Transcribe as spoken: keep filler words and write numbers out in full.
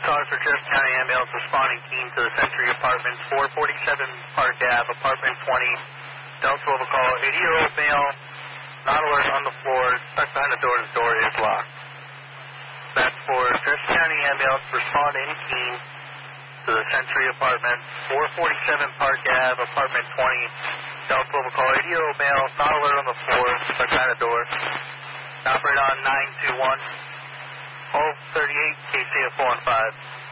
Car for Cherokee County Ambulance responding team to the Century Apartments, four forty-seven Park Ave, apartment twenty. Delta will call eighty-year-old male, not alert on the floor, stuck behind the door, the door is locked. That's for Cherokee County Ambulance responding team to the Century Apartments, four forty-seven Park Ave, apartment twenty. Delta will call eighty-year-old male, not alert on the floor, stuck behind the door. Operate on nine two one. twelve thirty-eight, K C F four one five.